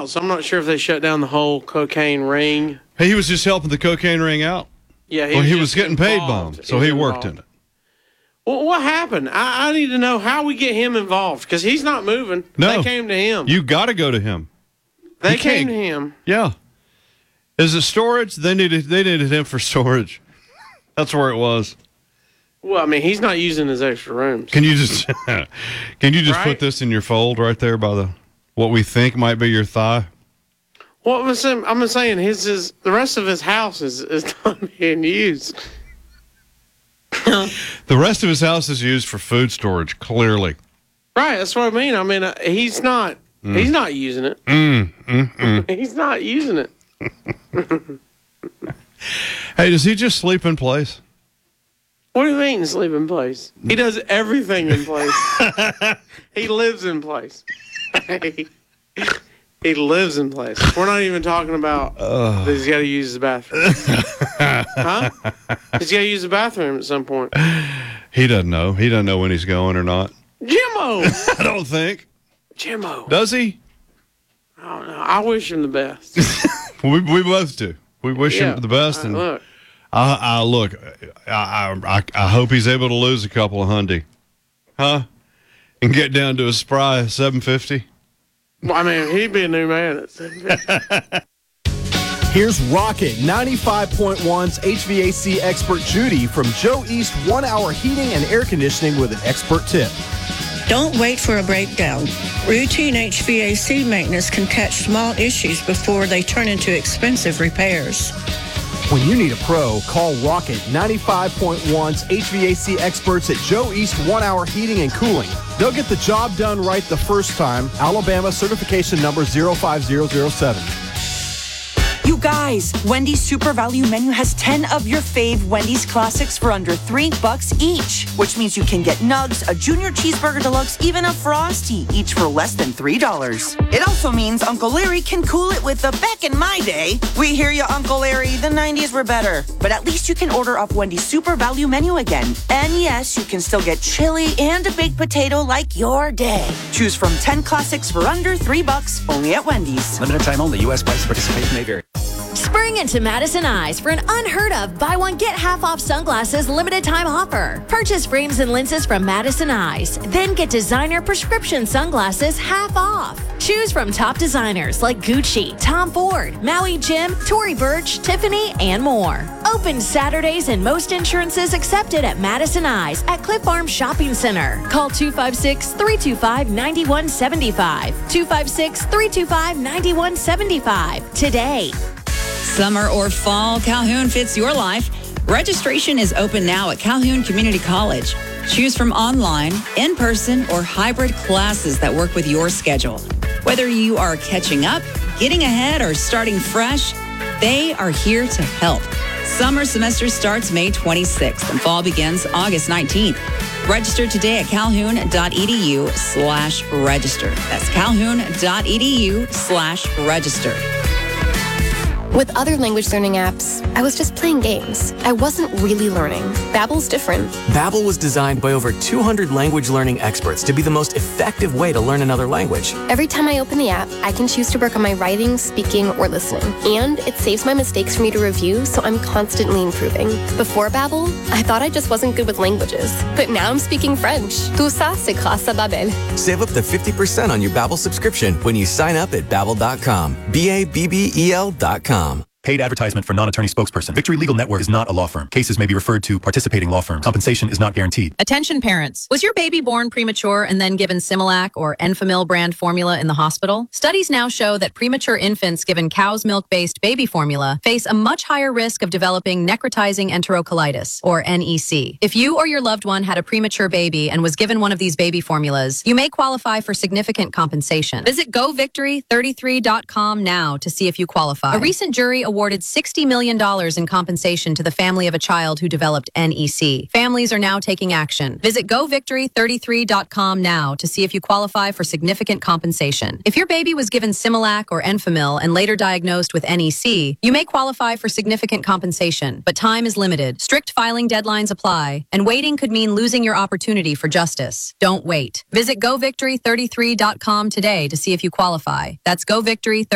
out, so I'm not sure if they shut down the whole cocaine ring. He was just helping the cocaine ring out. Yeah, he was getting paid by him, so he worked in it. Well, what happened? I need to know how we get him involved, because he's not moving. No. They came to him. You got to go to him. They came to him. Yeah. Is it storage? They needed him for storage. That's where it was. Well, I mean, he's not using his extra rooms. Can you just put this in your fold right there by what we think might be your thigh? Well, I'm saying the rest of his house is not being used. The rest of his house is used for food storage, clearly. Right, that's what I mean. I mean, he's not using it. He's not using it. Hey, does he just sleep in place? What do you mean sleep in place? He does everything in place. He lives in place. He lives in place. We're not even talking about that he's got to use the bathroom. Huh? He's got to use the bathroom at some point. He doesn't know. He doesn't know when he's going or not. Jimmo! I don't think. Jimmo. Does he? I don't know. I wish him the best. we both do. We wish him the best. And look. I hope he's able to lose a couple of hundy. Huh? And get down to a spry 750. Well, I mean, he'd be a new man at 750. Here's Rocket 95.1's HVAC expert Judy from Joe East 1 Hour Heating and Air Conditioning with an expert tip. Don't wait for a breakdown. Routine HVAC maintenance can catch small issues before they turn into expensive repairs. When you need a pro, call Rocket 95.1's HVAC experts at Joe East 1 Hour Heating and Cooling. They'll get the job done right the first time. Alabama certification number 05007. You guys, Wendy's Super Value Menu has 10 of your fave Wendy's classics for under $3 each, which means you can get nugs, a junior cheeseburger deluxe, even a Frosty, each for less than $3. It also means Uncle Larry can cool it with a back in my day. We hear you, Uncle Larry, the 90s were better. But at least you can order off Wendy's Super Value Menu again. And yes, you can still get chili and a baked potato like your day. Choose from 10 classics for under $3, only at Wendy's. Limited time only. U.S. price participation may vary. Spring into Madison Eyes for an unheard of buy one get half off sunglasses limited time offer. Purchase frames and lenses from Madison Eyes, then get designer prescription sunglasses half off. Choose from top designers like Gucci, Tom Ford, Maui Jim, Tory Burch, Tiffany, and more. Open Saturdays and most insurances accepted at Madison Eyes at Cliff Farm Shopping Center. Call 256-325-9175. 256-325-9175 today. Summer or fall, Calhoun fits your life. Registration is open now at Calhoun Community College. Choose from online, in-person, or hybrid classes that work with your schedule. Whether you are catching up, getting ahead, or starting fresh, they are here to help. Summer semester starts May 26th and fall begins August 19th. Register today at calhoun.edu/register. That's calhoun.edu/register. With other language learning apps, I was just playing games. I wasn't really learning. Babbel's different. Babbel was designed by over 200 language learning experts to be the most effective way to learn another language. Every time I open the app, I can choose to work on my writing, speaking, or listening. And it saves my mistakes for me to review, so I'm constantly improving. Before Babbel, I thought I just wasn't good with languages. But now I'm speaking French. Tout ça, c'est grâce à Babbel. Save up to 50% on your Babbel subscription when you sign up at Babbel.com. Babbel.com. Paid advertisement for non-attorney spokesperson. Victory Legal Network is not a law firm. Cases may be referred to participating law firms. Compensation is not guaranteed. Attention parents. Was your baby born premature and then given Similac or Enfamil brand formula in the hospital? Studies now show that premature infants given cow's milk-based baby formula face a much higher risk of developing necrotizing enterocolitis, or NEC. If you or your loved one had a premature baby and was given one of these baby formulas, you may qualify for significant compensation. Visit govictory33.com now to see if you qualify. A recent jury awarded $60 million in compensation to the family of a child who developed NEC. Families are now taking action. Visit govictory33.com now to see if you qualify for significant compensation. If your baby was given Similac or Enfamil and later diagnosed with NEC, you may qualify for significant compensation, but time is limited. Strict filing deadlines apply, and waiting could mean losing your opportunity for justice. Don't wait. Visit govictory33.com today to see if you qualify. That's govictory33.com.